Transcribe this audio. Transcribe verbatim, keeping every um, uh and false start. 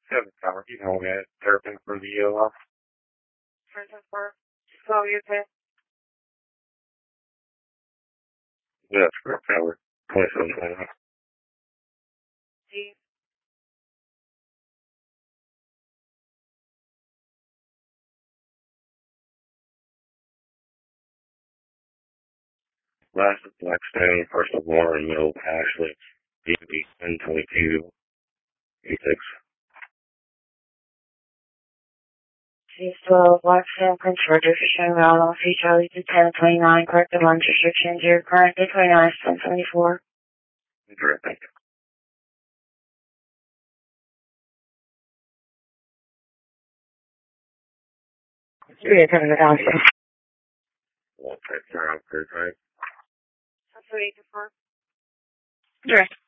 Seven Tower, you know that. Terrapin for the yellow. Present for twelve U K. That's correct, Tower. twenty-seven twenty-nine. D. Last of Blackstone, first of Warren, Middle, Ashley, D B ten twenty-two, eighty-six. C twelve, Blackstone, Prince Roger, Fishing Round, on C Charlie to ten twenty-nine, corrected lunch restrictions, your current day twenty-nine, ten seventy-four. Correct, thank you. Three attending the down. Okay, zero, third, right? That's what eight to four. Direct.